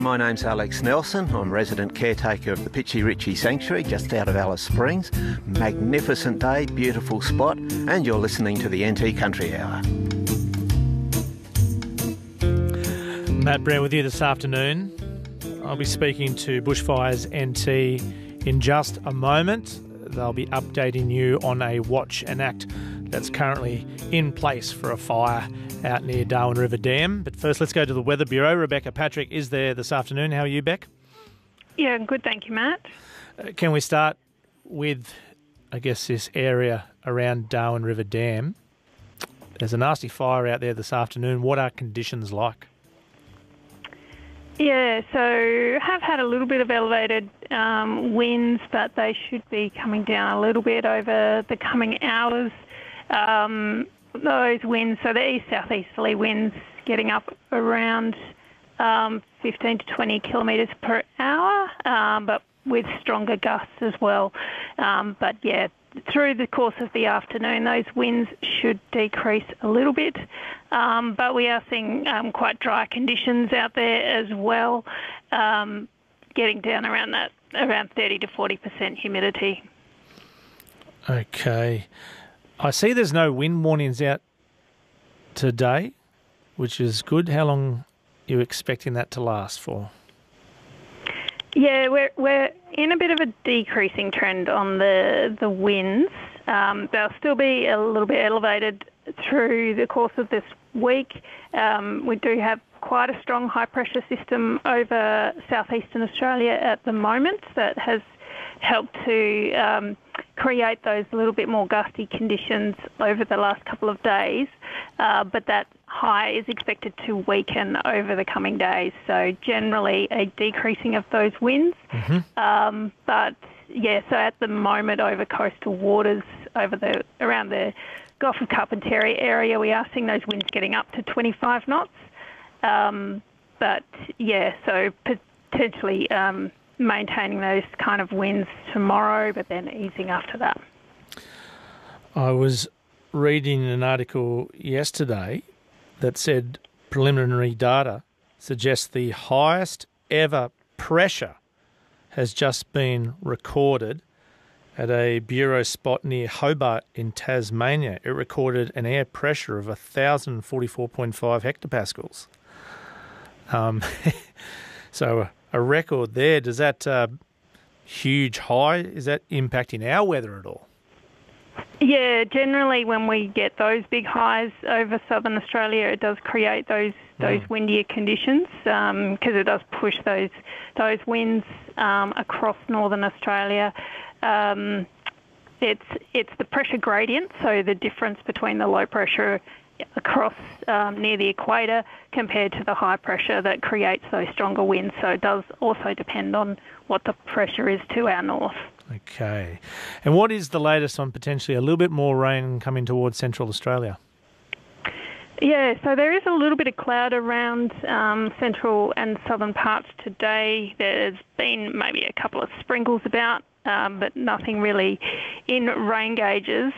My name's Alex Nelson. I'm resident caretaker of the Pitchy Ritchie Sanctuary just out of Alice Springs. Magnificent day, beautiful spot, and you're listening to the NT Country Hour. Matt Brown with you this afternoon. I'll be speaking to Bushfires NT in just a moment. They'll be updating you on a watch and act that's currently in place for a fire out near Darwin River Dam. But first, let's go to the Weather Bureau. Rebecca Patrick is there this afternoon. How are you, Beck? Yeah, good, thank you, Matt. Can we start with, I guess, this area around Darwin River Dam? There's a nasty fire out there this afternoon. What are conditions like? Yeah, so have had a little bit of elevated winds, but they should be coming down a little bit over the coming hours. Those winds, so the east-southeasterly winds getting up around 15 to 20 kilometres per hour, but with stronger gusts as well. But yeah, through the course of the afternoon, those winds should decrease a little bit. But we are seeing quite dry conditions out there as well, getting down around 30 to 40% humidity. Okay. I see there's no wind warnings out today, which is good. How long are you expecting that to last for? Yeah, we're in a bit of a decreasing trend on the winds. They'll still be a little bit elevated through the course of this week. We do have quite a strong high-pressure system over southeastern Australia at the moment that has helped to create those little bit more gusty conditions over the last couple of days, but that high is expected to weaken over the coming days. So generally a decreasing of those winds. Mm-hmm. But yeah, so at the moment over coastal waters, around the Gulf of Carpentaria area, we are seeing those winds getting up to 25 knots. But yeah, so potentially maintaining those kind of winds tomorrow, but then easing after that. I was reading an article yesterday that said preliminary data suggests the highest ever pressure has just been recorded at a bureau spot near Hobart in Tasmania. It recorded an air pressure of 1,044.5 hectopascals. So a record there. Does that huge high, is that impacting our weather at all? Yeah, generally when we get those big highs over southern Australia, it does create those windier conditions because it does push those winds across northern Australia. It's the pressure gradient, so the difference between the low pressure across near the equator compared to the high pressure that creates those stronger winds. So it does also depend on what the pressure is to our north. Okay. And what is the latest on potentially a little bit more rain coming towards central Australia? Yeah, so there is a little bit of cloud around central and southern parts today. There's been maybe a couple of sprinkles about, but nothing really in rain gauges.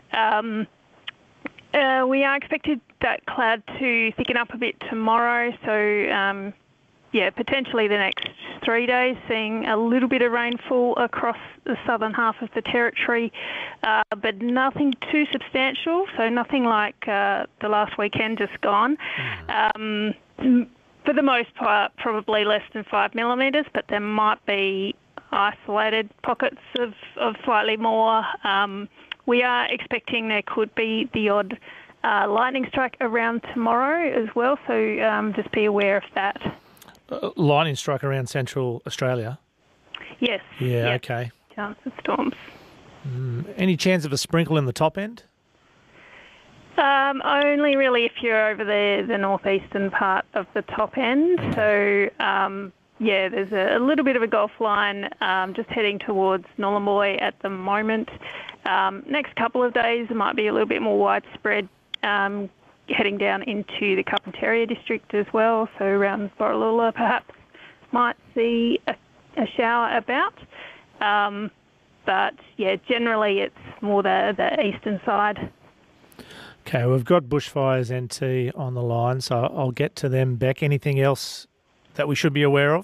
We are expected that cloud to thicken up a bit tomorrow, so potentially the next 3 days seeing a little bit of rainfall across the southern half of the territory, but nothing too substantial, so nothing like the last weekend just gone. For the most part, probably less than 5 millimetres, but there might be isolated pockets of slightly more. We are expecting there could be the odd lightning strike around tomorrow as well, so just be aware of that. Lightning strike around central Australia? Yes. Yeah, okay. Chance of storms. Any chance of a sprinkle in the top end? Only really if you're over the northeastern part of the top end. So, there's a little bit of a Gulf line just heading towards Nhulunbuy at the moment. Next couple of days, it might be a little bit more widespread, heading down into the Carpentaria district as well. So around Borroloola, perhaps, might see a shower about. But, yeah, generally it's more the eastern side. Okay, we've got Bushfires NT on the line, so I'll get to them. Beck, anything else that we should be aware of?